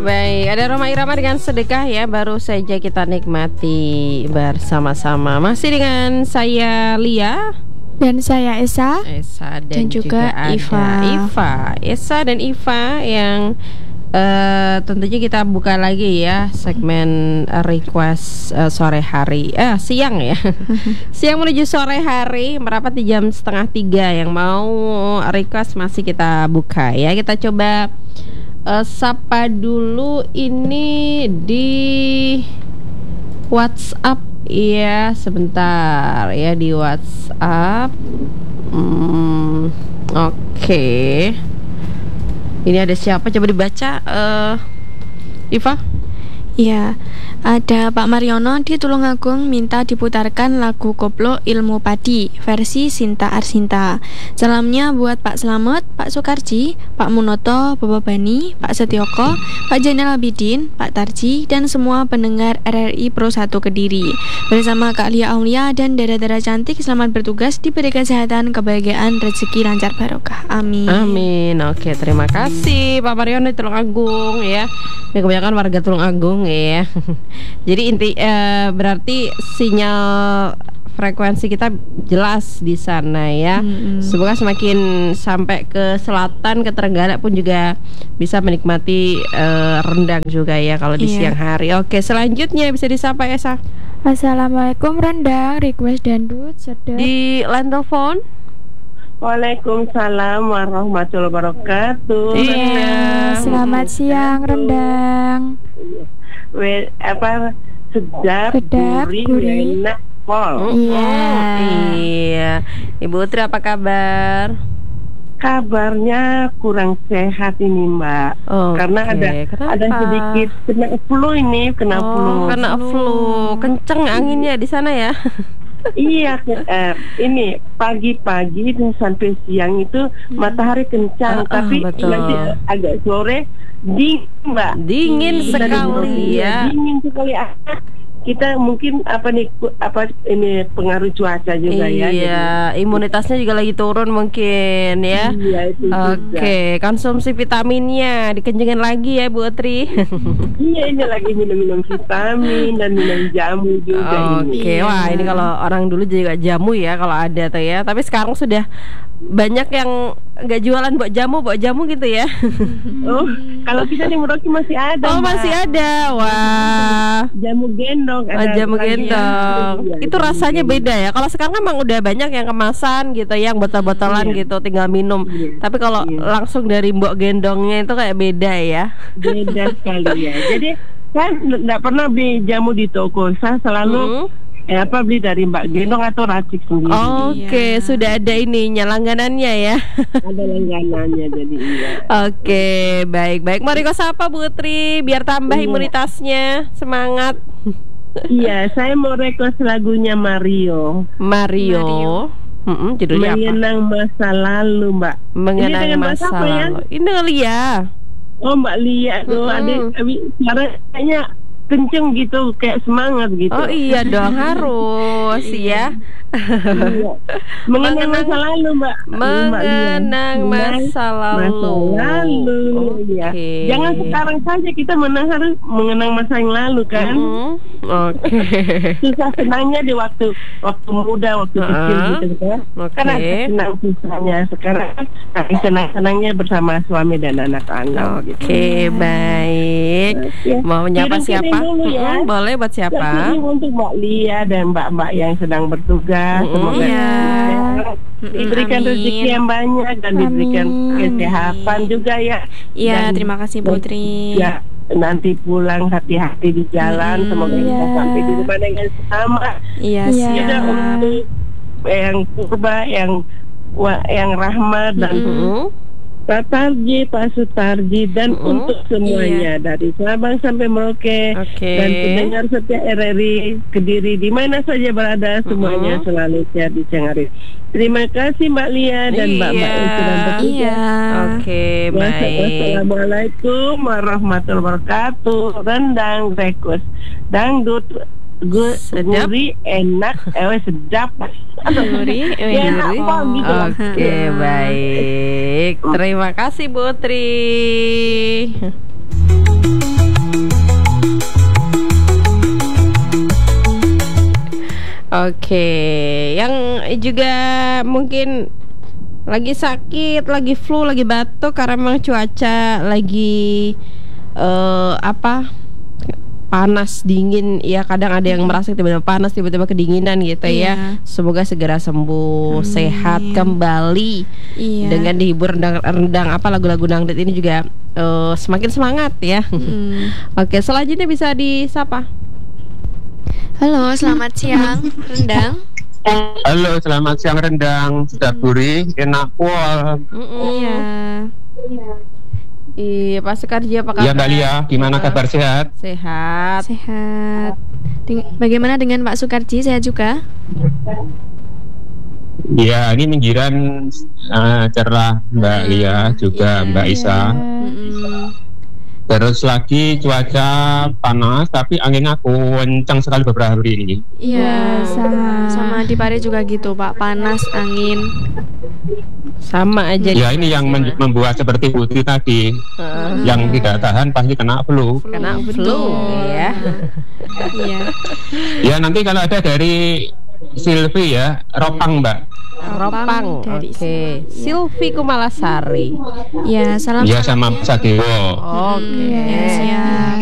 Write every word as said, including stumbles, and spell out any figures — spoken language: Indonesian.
Baik, ada Roma Irama dengan Sedekah ya. Baru saja kita nikmati bersama-sama. Masih dengan saya Lia dan saya Esa, Esa dan, dan juga, juga Iva. Iva, Esa dan Iva yang uh, tentunya kita buka lagi ya segmen uh, request uh, sore hari, eh siang ya, siang menuju sore hari merapat di jam setengah tiga. Yang mau request masih kita buka ya. Kita coba uh, sapa dulu ini di WhatsApp. Iya, sebentar ya di WhatsApp. Hmm, Oke, okay. Ini ada siapa? Coba dibaca, uh, Iva. Ya, ada Pak Mariono di Tulungagung minta diputarkan lagu koplo Ilmu Padi versi Sinta Arsinta. Salamnya buat Pak Slamet, Pak Soekarji, Pak Munoto, Bapak Bani, Pak Setioko, Pak Jainal Abidin, Pak Tarji, dan semua pendengar R R I Pro satu Kediri. Bersama Kak Lia Aulia dan dara-dara cantik, selamat bertugas, diberi kesehatan, kebahagiaan, rezeki lancar barokah. Amin. Amin. Oke, terima kasih Pak Mariono di Tulungagung ya. Ini kebanyakan warga Tulungagung ya. Jadi inti uh, berarti sinyal frekuensi kita jelas di sana ya. Mm-hmm. Semoga semakin sampai ke selatan, ke Trenggale pun juga bisa menikmati uh, rendang juga ya kalau di yeah. siang hari. Oke, selanjutnya bisa disapa Esa. Assalamualaikum, rendang request dangdut sedap. Di line telepon. Waalaikumsalam warahmatullahi wabarakatuh. Iya, selamat siang rendang. We, apa sedap, sedap gurih, enak, pol. Iya. Iya. Ibu Tri apa kabar? Kabarnya kurang sehat ini Mbak. Okay. Karena ada Kenapa? ada sedikit kena flu ini, kena oh, flu. Kena flu, kenceng anginnya di sana ya. Iya, eh, ini pagi-pagi dan sampai siang itu hmm. matahari kencang, uh, tapi betul. nanti agak sore dingin, Mbak. Dingin kita sekali ya. Dingin sekali. Kita mungkin apa nih apa ini pengaruh cuaca juga iya, ya. Iya, imunitasnya juga lagi turun mungkin ya. Iya, itu Oke, okay. Konsumsi vitaminnya dikencengin lagi ya Bu Tri. Iya, ini lagi minum-minum vitamin dan minum jamu juga. Oke, okay. Wah ini kalau orang dulu juga jamu ya kalau ada tuh ya. Tapi sekarang sudah banyak yang nggak jualan buat jamu, buat jamu gitu ya. Oh, kalau kita di Merauke masih ada. Oh, Mbak. Masih ada. Wah. Jamu gendong. Oh, jamu gendong. Ya, itu rasanya gendong. Beda ya. Kalau sekarang memang udah banyak yang kemasan gitu, yang botol-botolan iya. gitu, tinggal minum. Iya. Tapi kalau iya. langsung dari mbok gendongnya itu kayak beda ya. Beda sekali ya. Jadi saya nggak pernah beli jamu di toko. Saya selalu hmm. Eh, apa beli dari Mbak Gendong atau Racik sendiri. Oke, okay, iya. Sudah ada ininya langganannya ya. Ada langganannya jadi iya. Oke, okay, baik-baik. Mari kau sapa Bu Tri biar tambah iya. imunitasnya, semangat. Iya, saya mau request lagunya Mario. Mario. Mario. Mm-mm, judulnya Mengenang apa? Masa Lalu, Mbak. Mengenang masa lalu. Ya? Ini Lia. Oh, Mbak Lia tuh, mm-hmm. adik, suaranya kenceng gitu, kayak semangat gitu. Oh iya dong, harus ya. Iya. Mengenang masa lalu, Mbak. Mengenang masa lalu. Masa lalu. Okay. Ya. Jangan sekarang saja, kita menang harus mengenang masa yang lalu kan. Mm-hmm. Oke. Okay. Susah senangnya di waktu waktu muda, waktu uh-huh. kecil gitu kan. Okay. Kan ada senang susahnya. Sekarang senang-senangnya bersama suami dan anak-anak. Oke, okay, gitu. Baik. Okay. Mau menyapa siapa? Ya. Hmm, boleh buat siapa? Jadi untuk Mbak Lia dan Mbak-mbak yang sedang bertugas, mm-hmm. semoga ya. diberikan rezeki yang banyak dan Amin. Diberikan kesehatan juga ya. Iya, terima kasih Bu Tri. Ya, nanti pulang hati-hati di jalan, hmm, semoga kita ya. Sampai di rumah dengan selamat. Iya, juga untuk yang purba, yang yang rahmat dan mm-hmm. Pak Tarji, Pak Sutarji dan uh, untuk semuanya iya. dari Sabang sampai Merauke okay. dan pendengar setiap R R I Kediri di mana saja berada semuanya uh-huh. selalu sehat di Cengari. Terima kasih Mbak Lia dan iya. Mbak Mbak yang sudah bertugas. Iya. Oke, okay, baik. Assalamualaikum warahmatullahi wabarakatuh. Rendang request dangdut gue gurih enak, eh sedap. Gurih, enak gitu. Oke, baik. Terima kasih Bu Tri. Oke, yang juga mungkin lagi sakit, lagi flu, lagi batuk karena memang cuaca lagi uh, apa panas dingin ya, kadang ada yang merasa tiba-tiba panas, tiba-tiba kedinginan gitu ya. Iya. Semoga segera sembuh, Amin. sehat kembali. Iya. Dengan dihibur rendang-rendang apa lagu-lagu dangdut ini juga uh, semakin semangat ya. Mm. Oke, selanjutnya bisa disapa. Halo, selamat siang, Rendang. Halo, selamat siang Rendang. Sudah gurih, enak pol. Iya. Iya, Pak Sukarji apa kabar? Iya Mbak Lia, gimana kabar, sehat? Sehat. Sehat. Deng- Bagaimana dengan Pak Sukarji? Sehat juga? Iya, ini minggiran uh, cerah Mbak Lia, juga Iya. Mbak Isa. Mm-mm. Terus lagi cuaca panas, tapi anginnya kencang sekali beberapa hari ini. Iya, sama. Sama di Pare juga gitu, Pak. Panas, angin. Sama aja. Ya ini yang men- membuat seperti Putri tadi, Uh, yang tidak tahan pasti kena flu. kena flu Betul. ya. Iya. Ya nanti kalau ada dari Silvi ya, Ropang Mbak. Ropang. dari Oke. Silvi Kumalasari. Ya, salam. Ya sama Sadewo. Oke. Ya, siap.